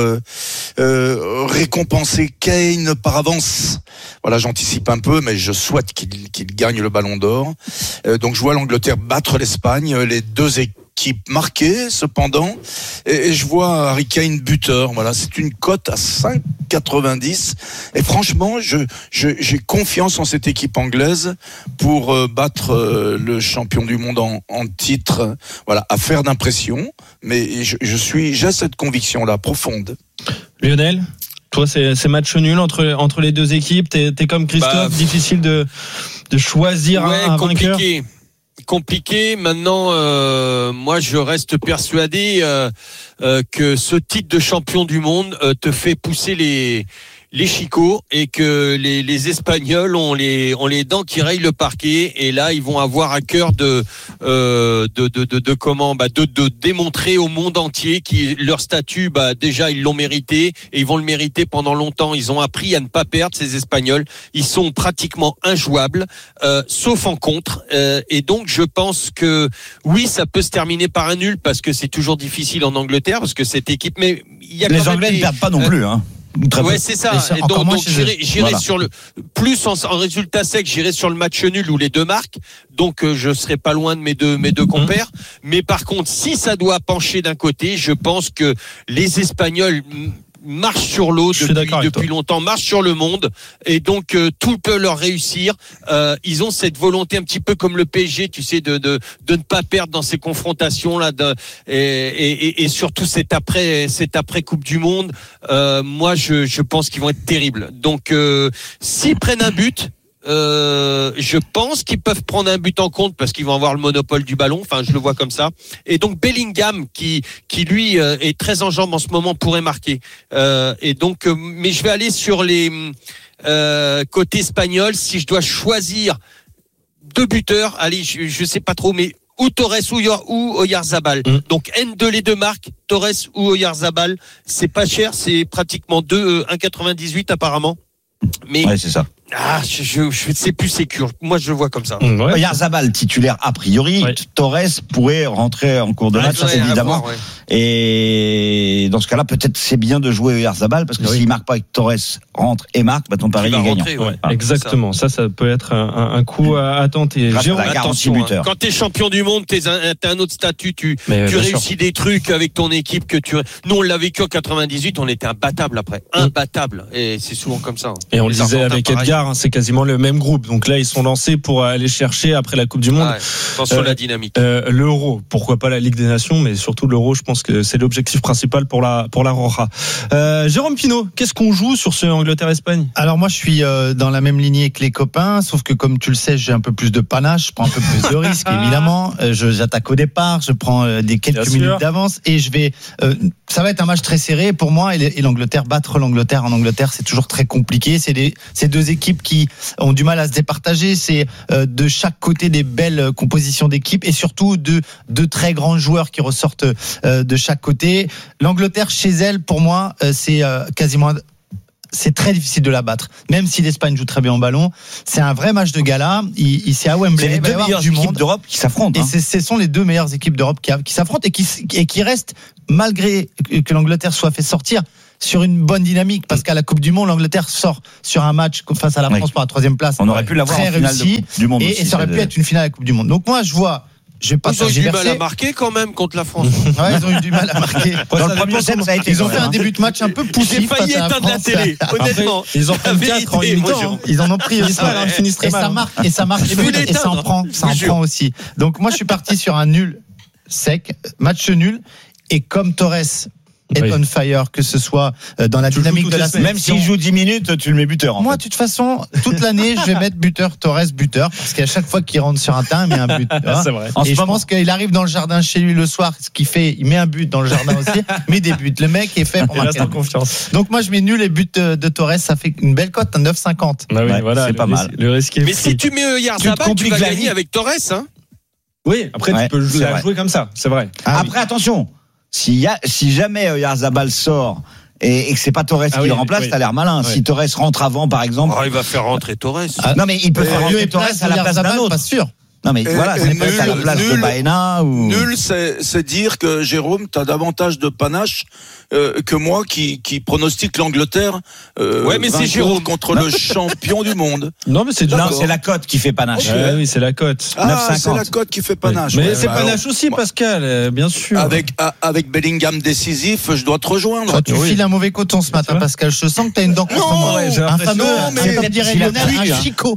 récompenser Kane par avance. Voilà, j'anticipe un peu, mais je souhaite qu'il gagne le Ballon d'Or. Donc je vois l'Angleterre battre l'Espagne, les 2 équipes marquées cependant, et je vois Harry Kane buteur. Voilà, c'est une cote à 5,90, et franchement j'ai confiance en cette équipe anglaise pour battre le champion du monde en titre. Voilà, affaire d'impression, mais j'ai cette conviction là profonde. Lionel, toi c'est match nul entre les 2 équipes, t'es comme Christophe, difficile de choisir un vainqueur. Compliqué. Maintenant, moi, je reste persuadé que ce titre de champion du monde te fait pousser les chicots, et que les Espagnols ont les dents qui rayent le parquet, et là ils vont avoir à cœur de démontrer au monde entier que leur statut, déjà ils l'ont mérité, et ils vont le mériter pendant longtemps. Ils ont appris à ne pas perdre, ces Espagnols. Ils sont pratiquement injouables, sauf en contre, et donc je pense que oui, ça peut se terminer par un nul, parce que c'est toujours difficile en Angleterre, parce que cette équipe, mais il y a les Anglais ne perdent pas non plus, hein. Ouais, c'est ça. Et donc j'irai sur le plus en résultat sec, j'irai sur le match nul où les 2 marquent. Donc je serai pas loin de mes deux compères. Mais par contre, si ça doit pencher d'un côté, je pense que les Espagnols marchent sur l'eau depuis longtemps, marchent sur le monde, et donc tout peut leur réussir. Ils ont cette volonté un petit peu comme le PSG, tu sais, de ne pas perdre dans ces confrontations là, et surtout cette après Coupe du Monde. Moi, je pense qu'ils vont être terribles. Donc, s'ils prennent un but, je pense qu'ils peuvent prendre un but en compte, parce qu'ils vont avoir le monopole du ballon. Enfin, je le vois comme ça. Et donc Bellingham, qui lui est très en jambes en ce moment, pourrait marquer. Et donc, mais je vais aller sur les côtés espagnols. Si je dois choisir 2 buteurs, allez, je sais pas trop, mais ou Torres ou Oyarzabal. Donc N2, les 2 marques, Torres ou Oyarzabal. C'est pas cher, c'est pratiquement 1,98 apparemment. Mais ouais, c'est ça. Je sais plus, c'est sûr. Moi, je le vois comme ça. Oyarzabal titulaire a priori. Ouais. Torres pourrait rentrer en cours de match, évidemment. Voir, et dans ce cas-là, peut-être c'est bien de jouer Oyarzabal, parce que s'il marque pas et que Torres rentre et marque, ton pari est gagnant. Voilà. Exactement. Ça peut être un coup à tenter. Attention, hein. Quand t'es champion du monde, t'as un autre statut. Tu réussis des trucs avec ton équipe que tu. Nous, on l'a vécu en 98. On était imbattable après. Imbattable. Et c'est souvent comme ça. Et on le disait avec Edgar. Qatar, c'est quasiment le même groupe. Donc là, ils sont lancés pour aller chercher après la Coupe du Monde. Attention la dynamique. L'Euro, pourquoi pas la Ligue des Nations, mais surtout l'Euro. Je pense que c'est l'objectif principal pour la Roja. Jérôme Pinault, qu'est-ce qu'on joue sur ce Angleterre-Espagne? Alors moi, je suis dans la même lignée que les copains, sauf que comme tu le sais, j'ai un peu plus de panache, je prends un peu plus de risques évidemment. J'attaque au départ, je prends quelques minutes d'avance et je vais. Ça va être un match très serré pour moi et l'Angleterre, battre l'Angleterre en Angleterre, c'est toujours très compliqué. C'est deux équipes qui ont du mal à se départager. C'est de chaque côté des belles compositions d'équipes et surtout de très grands joueurs qui ressortent de chaque côté. L'Angleterre chez elle, pour moi, c'est quasiment. C'est très difficile de la battre, même si l'Espagne joue très bien en ballon. C'est un vrai match de gala. C'est à Wembley. C'est les deux meilleures équipes d'Europe qui s'affrontent. Et ce sont les deux meilleures équipes d'Europe qui s'affrontent et qui restent, malgré que l'Angleterre soit fait sortir, sur une bonne dynamique. Parce qu'à la Coupe du Monde, l'Angleterre sort sur un match face à la France pour la 3e place. On aurait pu l'avoir en finale de Coupe du Monde et ça aurait pu être une finale à la Coupe du Monde. Donc moi, je vois. Ils ont eu du mal à marquer quand même contre la France. Ouais, ils ont eu du mal à marquer. Dans le premier set, ça a été. Ils ont fait un début de match un peu poussif. J'ai failli éteindre la télé, honnêtement. Après, ils ont pris 4 en mi-temps. Ils en ont pris aussi. Et ça marque et ça en prend aussi. Donc moi, je suis parti sur un nul sec, match nul. Et comme Torres est on fire, que ce soit dans la dynamique de la sélection. Même s'il joue 10 minutes, tu le mets buteur. Moi, de toute façon, toute l'année, je vais mettre Torres buteur, parce qu'à chaque fois qu'il rentre sur un terrain, il met un but. C'est vrai. Et je pense qu'il arrive dans le jardin chez lui le soir, ce qu'il fait, il met un but dans le jardin aussi, mais des buts. Le mec est fait pour marquer. Confiance. Donc moi, je mets nul les buts de Torres, ça fait une belle cote, 9,50. Ah oui, voilà, c'est pas mal. Le risque est mais si tu mets Yarzabal, tu vas gagner avec Torres, hein. Oui, après tu peux jouer comme ça, c'est vrai. Après, attention. Si jamais Yarzabal sort et que c'est pas Torres qui le remplace, t'as l'air malin. Si Torres rentre avant, par exemple. Il va faire rentrer Torres. Non, mais il peut faire rentrer Torres à la place d'un autre. Pas sûr. Non, mais voilà, c'est peut-être à la place de Baena ou. Nul, c'est dire que Jérôme, t'as davantage de panache que moi qui pronostique l'Angleterre. Mais c'est Jérôme contre le champion du monde. Non, mais c'est la cote qui fait panache. Oui, c'est la cote. C'est la cote qui fait panache. Mais c'est panache aussi, Pascal, bien sûr. Avec Bellingham décisif, je dois te rejoindre. Tu files un mauvais coton ce matin, Pascal. Je sens que t'as une dent contre moi. Un fameux, comme dirait Lionel, un chicot.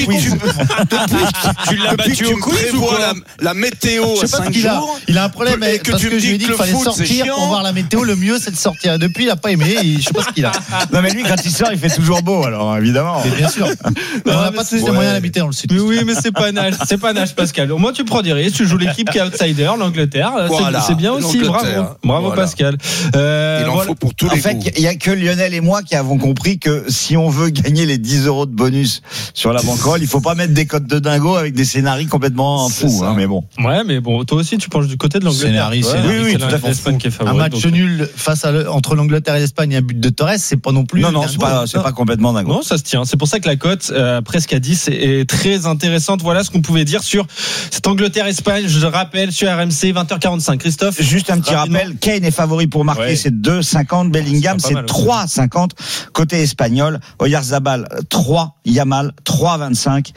Tu l'as battu au quiz ou quoi? La météo à 5 jours. Il a un problème parce que je lui ai dit qu'il fallait sortir pour voir la météo. Le mieux, c'est de sortir. Depuis, il n'a pas aimé. Je sais pas ce qu'il a. Non, mais lui, quand il sort, il fait toujours beau, alors évidemment. Mais bien sûr. On n'a pas tous les moyens d'habiter dans le sud. Oui, mais c'est panache. C'est panache, Pascal. Au moins, tu prends des risques. Tu joues l'équipe qui est outsider, l'Angleterre. C'est bien aussi. Bravo, Pascal. Il en faut pour tous les goûts. En fait, il n'y a que Lionel et moi qui avons compris que si on veut gagner les 10 € de bonus sur la bankroll, il faut pas mettre des cotes de dingo avec des scénarios complètement fous, mais bon. Ouais, mais bon, toi aussi, tu penches du côté de l'Angleterre. Oui, tout à fait. L'Espagne qui est favorite. Un match nul entre l'Angleterre et l'Espagne et un but de Torres, c'est pas non plus. Non, c'est pas complètement dingo. Non, ça se tient. C'est pour ça que la cote, presque à 10, est très intéressante. Voilà ce qu'on pouvait dire sur cette Angleterre-Espagne. Je rappelle, sur RMC, 20h45. Christophe. Juste un petit rappel. Kane est favori pour marquer, c'est 2,50. Bellingham, c'est 3,50. Côté espagnol, Oyarzabal, 3. Yamal, 3,25.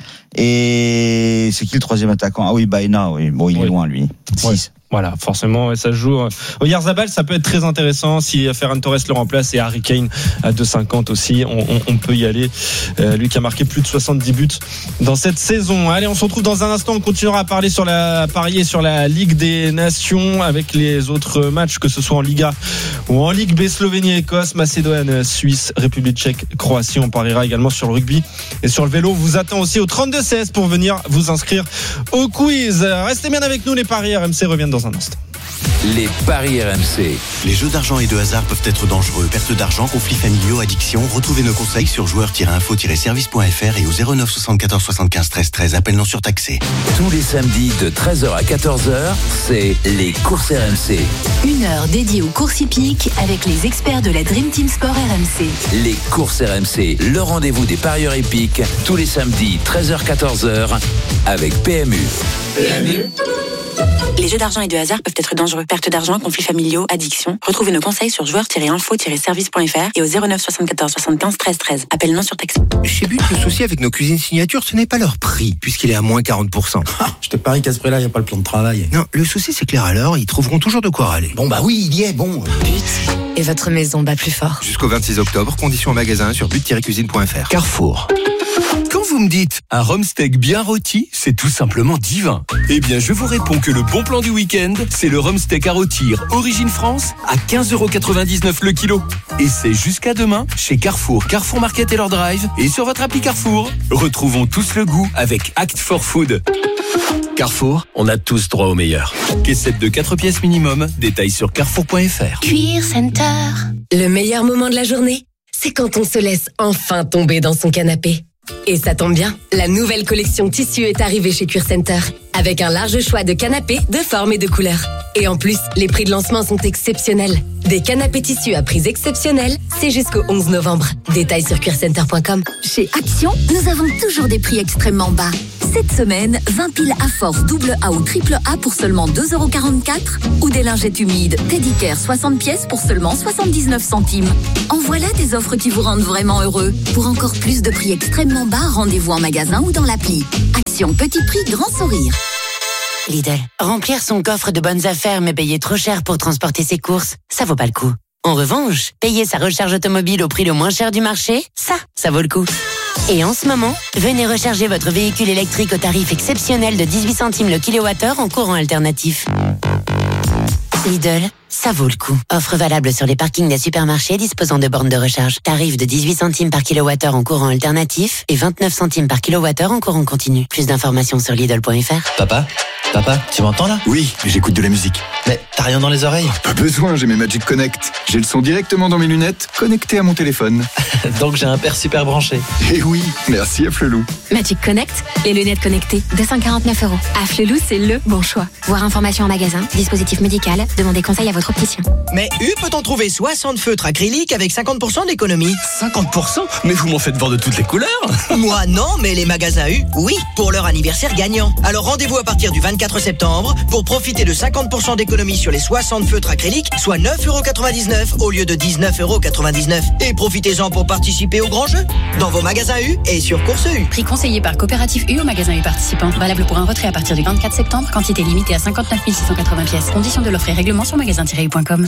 Et c'est qui le troisième attaquant? Ah oui, Baena, oui. Bon, il est loin, lui. 6. Voilà, forcément, ça joue. Oyarzabal, ça peut être très intéressant si Ferran Torres le remplace et Harry Kane à 2,50 aussi. On peut y aller. Lui qui a marqué plus de 70 buts dans cette saison. Allez, on se retrouve dans un instant. On continuera à parier sur la Ligue des Nations avec les autres matchs, que ce soit en Liga ou en Ligue B, Slovénie, Écosse, Macédoine, Suisse, République tchèque, Croatie. On pariera également sur le rugby et sur le vélo. On vous attend aussi au 32-16 pour venir vous inscrire au quiz. Restez bien avec nous, les paris RMC reviennent dans un instant. Les paris RMC. Les jeux d'argent et de hasard peuvent être dangereux. Perte d'argent, conflits familiaux, addiction. Retrouvez nos conseils sur joueurs-info-service.fr et au 09 74 75 13 13. Appel non surtaxé. Tous les samedis de 13h à 14h, c'est les courses RMC. Une heure dédiée aux courses hippiques avec les experts de la Dream Team Sport RMC. Les courses RMC, le rendez-vous des parieurs hippiques, tous les samedis 13h-14h avec PMU. Les jeux d'argent et de hasard peuvent être dangereux. Perte d'argent, conflits familiaux, addiction. Retrouvez nos conseils sur joueurs-info-service.fr et au 09 74 75 13 13. Appel non surtaxé. Chez But, le souci avec nos cuisines signature, ce n'est pas leur prix, puisqu'il est à moins 40%. Je te parie qu'à ce prix-là, il n'y a pas le plan de travail. Non, le souci, c'est que les râleurs, ils trouveront toujours de quoi râler. Bon, bah oui, il y est, bon. But. Et votre maison bat plus fort. Jusqu'au 26 octobre, conditions en magasin sur but-cuisine.fr. Carrefour. Quand vous me dites un rhum steak bien rôti, c'est tout simplement divin. Eh bien, je vous réponds que le bon plan du week-end, c'est le rhum steak à rôtir Origine France à 15,99€ le kilo. Et c'est jusqu'à demain chez Carrefour, Carrefour Market et leur drive et sur votre appli Carrefour. Retrouvons tous le goût avec Act for Food. Carrefour, on a tous droit au meilleur. Caissette de 4 pièces minimum, détails sur carrefour.fr. Cuir Center. Le meilleur moment de la journée, c'est quand on se laisse enfin tomber dans son canapé. Et ça tombe bien, la nouvelle collection tissu est arrivée chez Cuir Center, avec un large choix de canapés de formes et de couleurs. Et en plus, les prix de lancement sont exceptionnels. Des canapés tissus à prix exceptionnels, c'est jusqu'au 11 novembre. Détails sur cuircenter.com. Chez Action, nous avons toujours des prix extrêmement bas. Cette semaine, 20 piles à force double A ou triple A pour seulement 2,44€ ou des lingettes humides Teddy Care 60 pièces pour seulement 79 centimes. En voilà des offres qui vous rendent vraiment heureux. Pour encore plus de prix extrêmement bas, rendez-vous en magasin ou dans l'appli. Action, petit prix, grand sourire. Lidl, remplir son coffre de bonnes affaires mais payer trop cher pour transporter ses courses, ça vaut pas le coup. En revanche, payer sa recharge automobile au prix le moins cher du marché, ça vaut le coup. Et en ce moment, venez recharger votre véhicule électrique au tarif exceptionnel de 18 centimes le kilowattheure en courant alternatif. Lidl, ça vaut le coup. Offre valable sur les parkings des supermarchés disposant de bornes de recharge. Tarif de 18 centimes par kilowattheure en courant alternatif et 29 centimes par kilowattheure en courant continu. Plus d'informations sur Lidl.fr. Papa, tu m'entends là? Oui, j'écoute de la musique. Mais t'as rien dans les oreilles? Pas besoin, j'ai mes Magic Connect. J'ai le son directement dans mes lunettes, connecté à mon téléphone. Donc j'ai un père super branché. Eh oui, merci à Flelou. Magic Connect, les lunettes connectées, 249€. À Flelou, c'est le bon choix. Voir information en magasin, dispositif médical, demandez conseil à votre opticien. Mais U peut en trouver 60 feutres acryliques avec 50% d'économie. 50%? Mais vous m'en faites voir de toutes les couleurs. Moi non, mais les magasins U, oui, pour leur anniversaire gagnant. Alors rendez-vous à partir du 24 septembre pour profiter de 50% d'économie sur les 60 feutres acryliques, soit 9,99€ au lieu de 19,99€. Et profitez-en pour participer au grand jeu dans vos magasins U et sur Course U. Prix conseillé par Coopérative U au magasin U participant. Valable pour un retrait à partir du 24 septembre. Quantité limitée à 59 680 pièces. Conditions de l'offre et règlement sur magasin-u.com.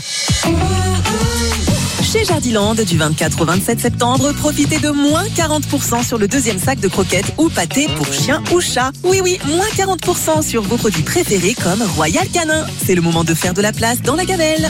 Chez Jardiland, du 24 au 27 septembre, profitez de moins 40% sur le deuxième sac de croquettes ou pâtés pour chien ou chat. Oui, moins 40% sur vos produits préférés comme Royal Canin. C'est le moment de faire de la place dans la gamelle.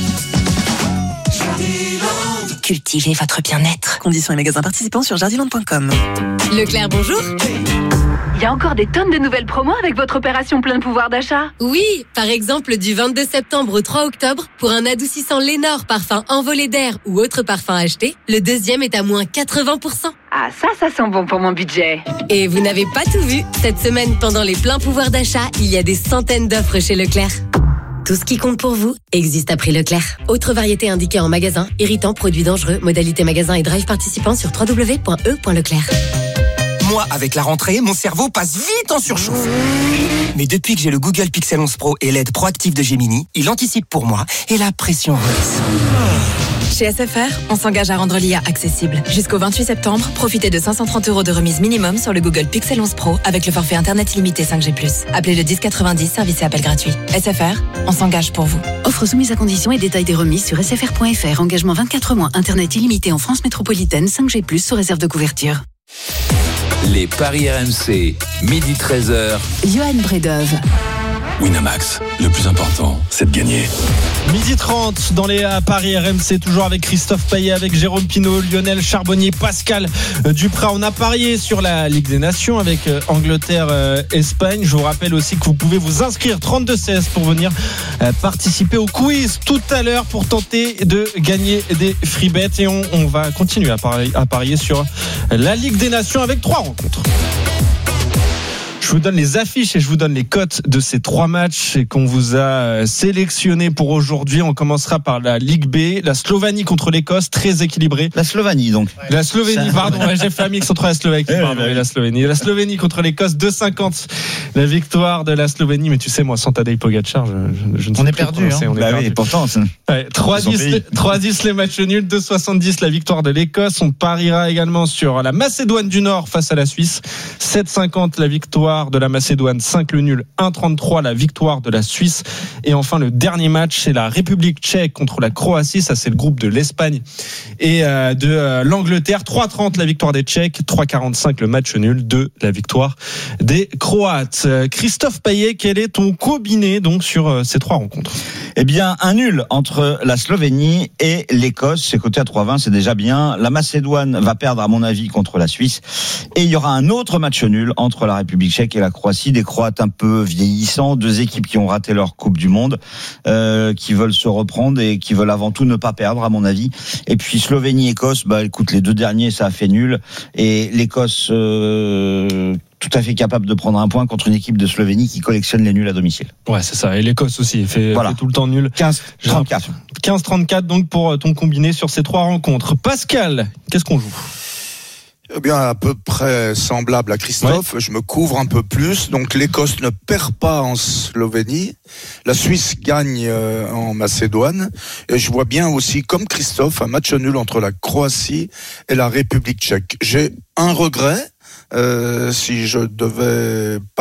Cultivez votre bien-être. Conditions et magasins participants sur jardiland.com. Leclerc, bonjour. Il y a encore des tonnes de nouvelles promos avec votre opération plein de pouvoir d'achat. Oui, par exemple du 22 septembre au 3 octobre, pour un adoucissant Lénore parfum envolé d'air ou autre parfum acheté, le deuxième est à moins 80%. Ah, ça sent bon pour mon budget. Et vous n'avez pas tout vu. Cette semaine, pendant les pleins pouvoirs d'achat, il y a des centaines d'offres chez Leclerc. Tout ce qui compte pour vous existe à prix Leclerc. Autre variété indiquée en magasin, irritant, produits dangereux, modalité magasin et drive participant sur www.e.leclerc. Moi, avec la rentrée, mon cerveau passe vite en surchauffe. Mais depuis que j'ai le Google Pixel 11 Pro et l'aide proactive de Gemini, il anticipe pour moi et la pression redescend. Chez SFR, on s'engage à rendre l'IA accessible. Jusqu'au 28 septembre, profitez de 530€ de remise minimum sur le Google Pixel 11 Pro avec le forfait Internet illimité 5G+. Appelez le 1090, service et appel gratuit. SFR, on s'engage pour vous. Offre soumise à conditions et détails des remises sur sfr.fr. Engagement 24 mois. Internet illimité en France métropolitaine 5G+, sous réserve de couverture. Les paris RMC, midi 13h. Johan Bredov. Winamax, le plus important, c'est de gagner. 12h30 dans les paris RMC, toujours avec Christophe Payet, avec Jérôme Pinault, Lionel Charbonnier, Pascal Duprat. On a parié sur la Ligue des Nations avec Angleterre-Espagne. Je vous rappelle aussi que vous pouvez vous inscrire 32-16 pour venir participer au quiz tout à l'heure pour tenter de gagner des free bets. Et on va continuer à parier sur la Ligue des Nations avec 3 rencontres. Je vous donne les affiches et je vous donne les cotes de ces 3 matchs qu'on vous a sélectionnés pour aujourd'hui. On commencera par la Ligue B, la Slovénie contre l'Écosse, très équilibré. La Slovénie donc. La Slovénie, pardon, j'ai fait un mix entre la Slovaquie et la Slovénie. La Slovénie contre l'Écosse, 2,50 la victoire de la Slovénie. Mais tu sais, moi, sans Tadej Pogacar, je ne sais on plus est perdu. on est perdu. Oui, pourtant. 3,10 les matchs nuls, 2,70 la victoire de l'Écosse. On pariera également sur la Macédoine du Nord face à la Suisse, 7,50 la victoire victoire de la Macédoine, 5 le nul, 1,33 la victoire de la Suisse. Et enfin, le dernier match, c'est la République tchèque contre la Croatie. Ça, c'est le groupe de l'Espagne et de l'Angleterre. 3,30 la victoire des Tchèques, 3,45 le match nul, 2 la victoire des Croates. Christophe Payet, quel est ton combiné donc sur ces 3 rencontres? Eh bien, un nul entre la Slovénie et l'Écosse. C'est coté à 3,20, c'est déjà bien. La Macédoine va perdre, à mon avis, contre la Suisse. Et il y aura un autre match nul entre la République tchèque et la Croatie. Des Croates un peu vieillissants, 2 équipes qui ont raté leur Coupe du Monde, qui veulent se reprendre et qui veulent avant tout ne pas perdre, à mon avis. Et puis Slovénie-Écosse, écoute, les 2 derniers, ça a fait nul. Et l'Écosse... tout à fait capable de prendre un point contre une équipe de Slovénie qui collectionne les nuls à domicile. Ouais, c'est ça. Et l'Écosse aussi fait tout le temps nul. 15-34. 15-34 donc pour ton combiné sur ces 3 rencontres. Pascal, qu'est-ce qu'on joue? Eh bien, à peu près semblable à Christophe. Ouais. Je me couvre un peu plus. Donc, l'Écosse ne perd pas en Slovénie. La Suisse gagne en Macédoine. Et je vois bien aussi, comme Christophe, un match nul entre la Croatie et la République tchèque. J'ai un regret. Si je devais